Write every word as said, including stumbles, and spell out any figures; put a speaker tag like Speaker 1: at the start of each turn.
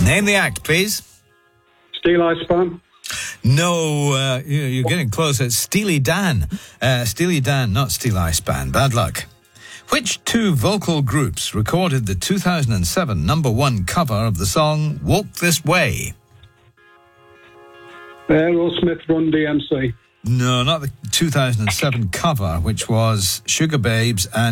Speaker 1: Name the act, please.
Speaker 2: Steel Eye Span.
Speaker 1: No, uh, you- you're getting close. It's Steely Dan. Uh, Steely Dan, not Steel Eye Span. Bad luck. Which two vocal groups recorded the two thousand seven number one cover of the song Walk This Way?
Speaker 2: Aerosmith, Run D M C.
Speaker 1: No, not the two thousand seven cover, which was Sugar Babes and